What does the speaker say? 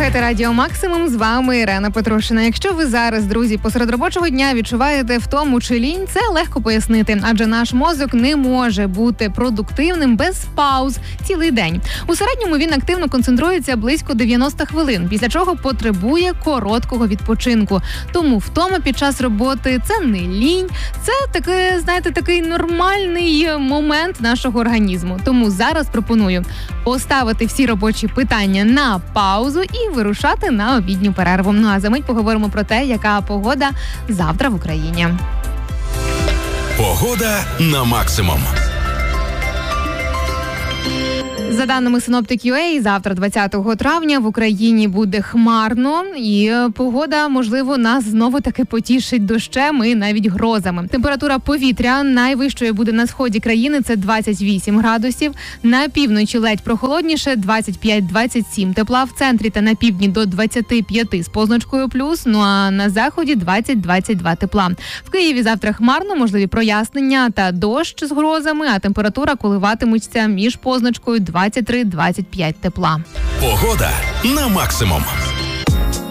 Слухайте Радіо Максимум, з вами Ірина Петрушина. Якщо ви зараз, друзі, посеред робочого дня відчуваєте втому чи лінь, це легко пояснити, адже наш мозок не може бути продуктивним без пауз цілий день. У середньому він активно концентрується близько 90 хвилин, після чого потребує короткого відпочинку. Тому втома під час роботи – це не лінь, це такий, знаєте, такий нормальний момент нашого організму. Тому зараз пропоную поставити всі робочі питання на паузу і вирушати на обідню перерву. Ну а за мить поговоримо про те, яка погода завтра в Україні. Погода на максимум. За даними Synoptic.ua, завтра, 20 травня, в Україні буде хмарно, і погода, можливо, нас знову-таки потішить дощем і навіть грозами. Температура повітря найвищою буде на сході країни – це 28 градусів, на півночі ледь прохолодніше – 25-27 тепла, в центрі та на півдні до 25 з позначкою плюс, ну а на заході 20-22 тепла. В Києві завтра хмарно, можливі прояснення та дощ з грозами, а температура коливатиметься між позначкою 23-25 тепла. Погода на максимум.